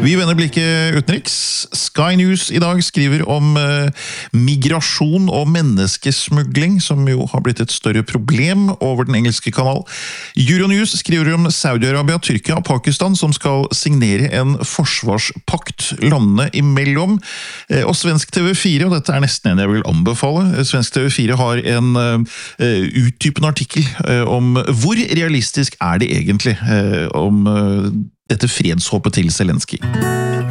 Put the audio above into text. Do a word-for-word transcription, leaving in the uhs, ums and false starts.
Vi vender blikket utenriks. Sky News i dag skriver om eh, migrasjon og menneskesmugling, som jo har blitt et større problem over den engelske kanal. Euronews skriver om Saudi-Arabia, Tyrkia og Pakistan, som skal signere en forsvarspakt landene imellom. Eh, og Svensk T V fire, og dette er nesten en jeg vil anbefale, Svensk T V fire har en eh, utdypende artikkel eh, om hvor realistisk er det egentlig eh, om eh, dette fredshåpet til Zelensky.